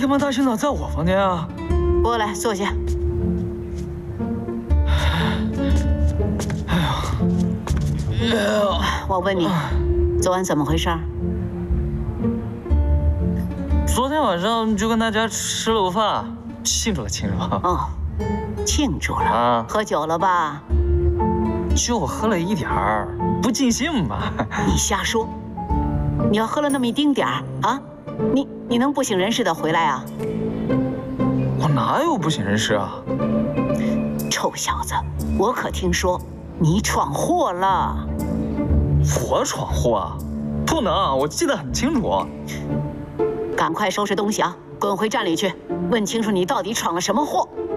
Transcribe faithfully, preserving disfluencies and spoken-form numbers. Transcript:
干嘛大清早在我房间啊？ 过来坐下。 哎呀，哎呀， 我问你，昨晚怎么回事？ 昨天晚上就跟大家吃了个饭，庆祝了庆祝。 哦，庆祝了啊？喝酒了吧？ 就喝了一点儿，不尽兴嘛。 你瞎说！你要喝了那么一丁点儿啊？你你能不省人事的回来啊？ 我哪有不省人事啊？ 臭小子，我可听说你闯祸了。 我闯祸？不能，我记得很清楚。 赶快收拾东西啊，滚回站里去，问清楚你到底闯了什么祸。